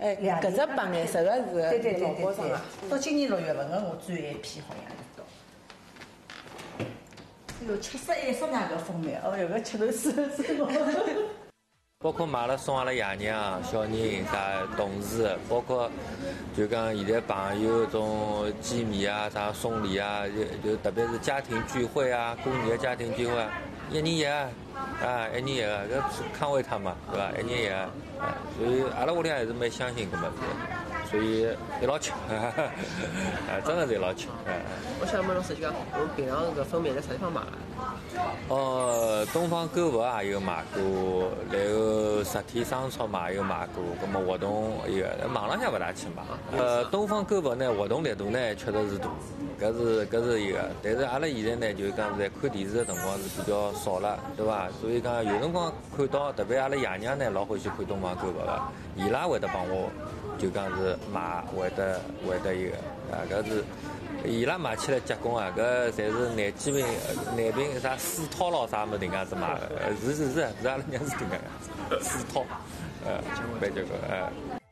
哎，搿只白颜色的是对。 老高尚啊。 到今年6月份我最后一批好像是到。哎呦，吃色还是那个蜂蜜，哦哟，搿吃头是我。 包括买了送阿拉爷娘、小人、啥同事，包括就讲现在朋友种见面啊、啥送礼啊，就特别是家庭聚会啊、过年的家庭聚会啊，一年一个啊，一年一个，搿康威他嘛，对伐？一年一个，所以阿拉屋里还是蛮相信搿么子，所以一道吃，真的是一道吃。 我想问侬实际讲，我平常搿蜂蜜在啥地方买？ 东方购物也有买过，然后实体商超嘛也有买过，葛么活动有，网浪向勿大去买。东方购物呢，活动力度呢确实是大，搿是一个。但是阿拉现在呢，就是讲在看电视的辰光是比较少了，对伐？所以讲有辰光看到，特别阿拉爷娘呢老欢喜看东方购物个，伊拉会得帮我，就讲是买，会得一个搿是。伊拉买起来结棍啊！搿侪是男机病、男病啥4套咯，啥么迭样子买的？是阿拉娘是迭个4套，蛮结棍